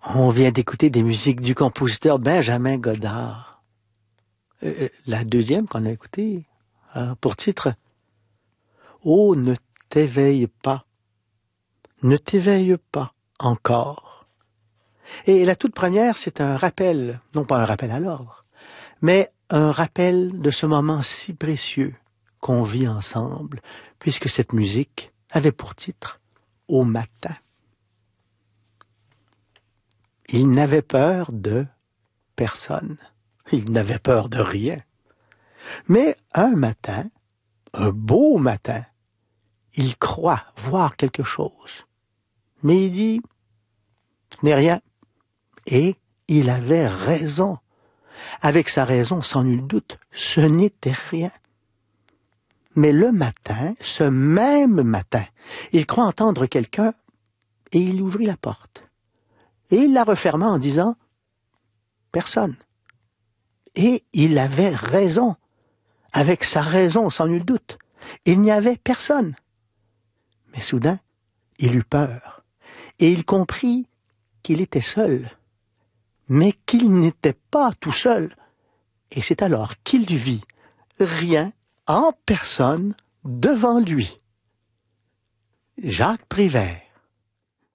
On vient d'écouter des musiques du compositeur Benjamin Godard. La deuxième qu'on a écoutée a pour titre « Oh, ne t'éveille pas, ne t'éveille pas encore ». Et la toute première, c'est un rappel, non pas un rappel à l'ordre, mais un rappel de ce moment si précieux qu'on vit ensemble, puisque cette musique avait pour titre « Au matin ». Il n'avait peur de personne. Il n'avait peur de rien. Mais un matin, un beau matin, il croit voir quelque chose. Mais il dit, ce n'est rien. Et il avait raison. Avec sa raison, sans nul doute, ce n'était rien. Mais le matin, ce même matin, il croit entendre quelqu'un et il ouvrit la porte. Et il la referma en disant « Personne ». Et il avait raison. Avec sa raison, sans nul doute. Il n'y avait personne. Mais soudain, il eut peur. Et il comprit qu'il était seul. Mais qu'il n'était pas tout seul. Et c'est alors qu'il vit rien en personne devant lui. Jacques Prévert.